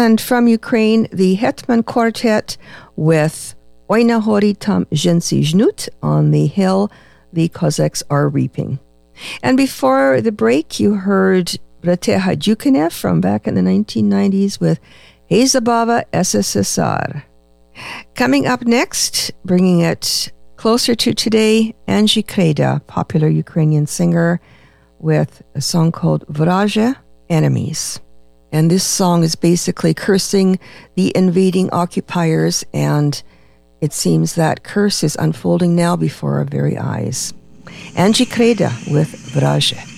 And from Ukraine, the Hetman Quartet with Oj na hori tam ženci žnut, on the hill the Cossacks are reaping. And before the break, you heard Brate Hadjukinev from back in the 1990s with Hey Zabava SSSR. Coming up next, bringing it closer to today, Angie Kreda, popular Ukrainian singer, with a song called Vraje Enemies. And this song is basically cursing the invading occupiers, and it seems that curse is unfolding now before our very eyes. Angie Kreda with Vraje.